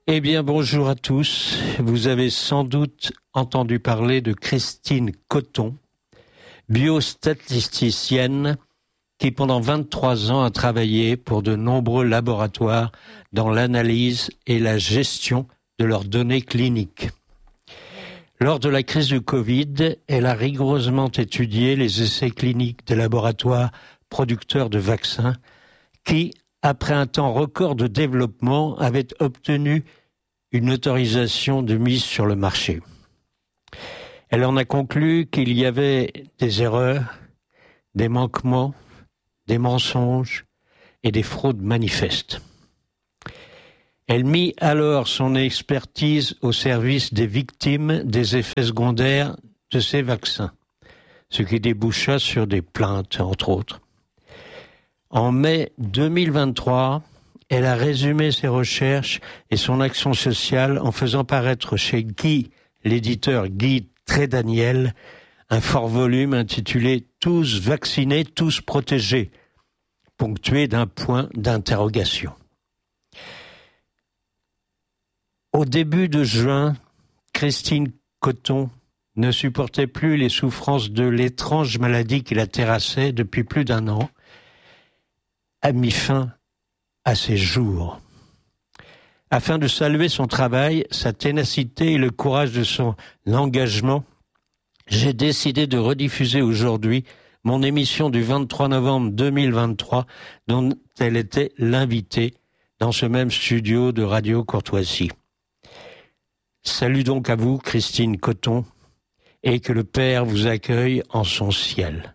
Eh bien, bonjour à tous. Vous avez sans doute entendu parler de Christine Coton, biostatisticienne qui pendant 23 ans a travaillé pour de nombreux laboratoires dans l'analyse et la gestion de leurs données cliniques. Lors de la crise du Covid, elle a rigoureusement étudié les essais cliniques des laboratoires producteurs de vaccins qui, après un temps record de développement, avaient obtenu une autorisation de mise sur le marché. Elle en a conclu qu'il y avait des erreurs, des manquements, des mensonges et des fraudes manifestes. Elle mit alors son expertise au service des victimes des effets secondaires de ces vaccins, ce qui déboucha sur des plaintes, entre autres. En mai 2023, elle a résumé ses recherches et son action sociale en faisant paraître chez l'éditeur Guy Trédaniel, un fort volume intitulé « Tous vaccinés, tous protégés », ponctué d'un point d'interrogation. Au début de juin, Christine Coton ne supportait plus les souffrances de l'étrange maladie qui la terrassait depuis plus d'1 an, a mis fin à ses jours. Afin de saluer son travail, sa ténacité et le courage de son engagement, j'ai décidé de rediffuser aujourd'hui mon émission du 23 novembre 2023 dont elle était l'invitée dans ce même studio de Radio Courtoisie. Salut donc à vous, Christine Coton, et que le Père vous accueille en son ciel.